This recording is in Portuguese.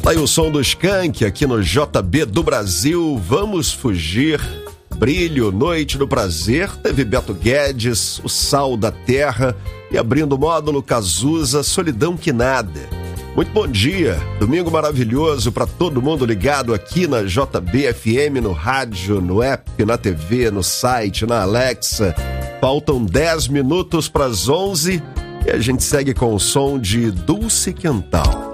Tá aí o som do Skank aqui no JB do Brasil. Vamos fugir. Brilho, Noite do Prazer, teve Beto Guedes, O Sal da Terra e abrindo o módulo Cazuza, Solidão que Nada. Muito bom dia, domingo maravilhoso para todo mundo ligado aqui na JB-FM, no rádio, no app, na TV, no site, na Alexa. Faltam 10 minutos para as 11 e a gente segue com o som de Dulce Quental.